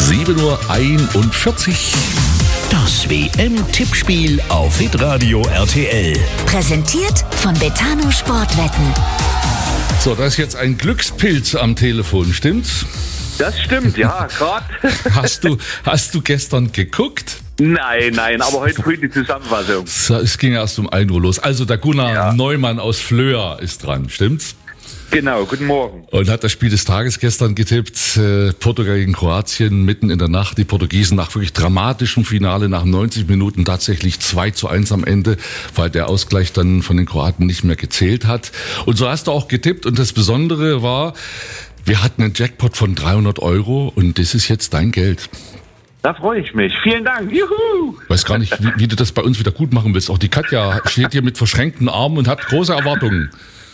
7:41 Uhr. Das WM-Tippspiel auf Hitradio RTL. Präsentiert von Betano Sportwetten. So, da ist jetzt ein Glückspilz am Telefon, stimmt's? Das stimmt, ja, gerade. Hast du gestern geguckt? Nein, aber heute früh die Zusammenfassung. So, es ging erst um 1 Uhr los. Also der Gunnar Neumann aus Flöa ist dran, stimmt's? Genau, guten Morgen. Und hat das Spiel des Tages gestern getippt. Portugal gegen Kroatien, mitten in der Nacht. Die Portugiesen nach wirklich dramatischem Finale, nach 90 Minuten tatsächlich 2:1 am Ende, weil der Ausgleich dann von den Kroaten nicht mehr gezählt hat. Und so hast du auch getippt. Und das Besondere war, wir hatten einen Jackpot von 300 € und das ist jetzt dein Geld. Da freue ich mich. Vielen Dank. Juhu! Ich weiß gar nicht, wie du das bei uns wieder gut machen willst. Auch die Katja steht hier mit verschränkten Armen und hat große Erwartungen.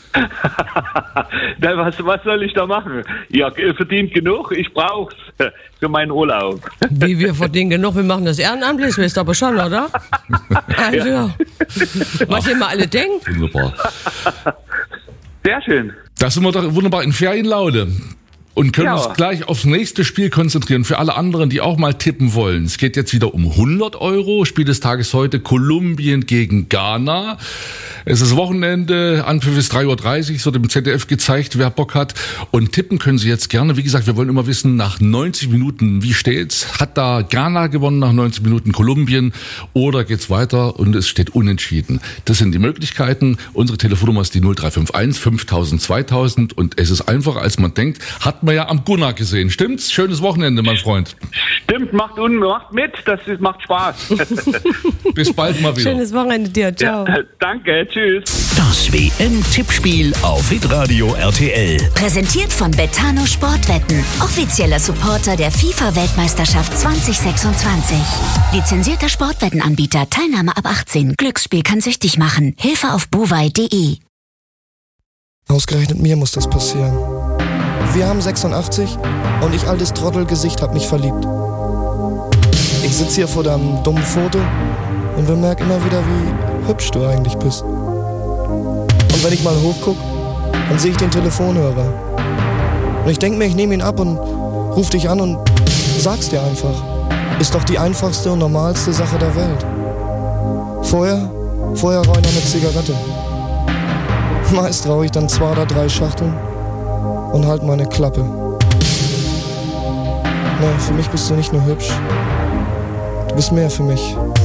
Was soll ich da machen? Ihr verdient genug, ich brauch's für meinen Urlaub. Wie, wir verdienen genug, wir machen das ehrenamtlich, wisst ihr aber schon, oder? Also, was ihr mal alle denkt. Wunderbar. Sehr schön. Da sind wir doch wunderbar in Ferienlaune. Und können uns gleich aufs nächste Spiel konzentrieren. Für alle anderen, die auch mal tippen wollen. Es geht jetzt wieder um 100 €. Spiel des Tages heute Kolumbien gegen Ghana. Es ist Wochenende, Anpfiff ist 3:30 Uhr, so dem ZDF gezeigt, wer Bock hat. Und tippen können Sie jetzt gerne. Wie gesagt, wir wollen immer wissen, nach 90 Minuten, wie steht's? Hat da Ghana gewonnen nach 90 Minuten, Kolumbien? Oder geht's weiter und es steht unentschieden? Das sind die Möglichkeiten. Unsere Telefonnummer ist die 0351 5000 2000. Und es ist einfacher, als man denkt. Hat man ja am Gunnar gesehen. Stimmt's? Schönes Wochenende, mein Freund. Stimmt, macht mit, macht Spaß. Bis bald mal wieder. Schönes Wochenende dir, ciao. Ja, danke, tschüss. Das WM-Tippspiel auf Hitradio RTL. Präsentiert von Betano Sportwetten. Offizieller Supporter der FIFA-Weltmeisterschaft 2026. Lizenzierter Sportwettenanbieter. Teilnahme ab 18. Glücksspiel kann süchtig machen. Hilfe auf buwei.de. Ausgerechnet mir muss das passieren. Wir haben 86 und ich, altes Trottelgesicht, hab mich verliebt. Ich sitz hier vor deinem dummen Foto und bemerk immer wieder, wie hübsch du eigentlich bist. Und wenn ich mal hochguck, dann sehe ich den Telefonhörer. Und ich denk mir, ich nehme ihn ab und ruf dich an und sag's dir einfach. Ist doch die einfachste und normalste Sache der Welt. Vorher rauche ich noch eine Zigarette. Meist rauche ich dann 2 oder 3 Schachteln und halt meine Klappe. Nee, für mich bist du nicht nur hübsch, du bist mehr für mich.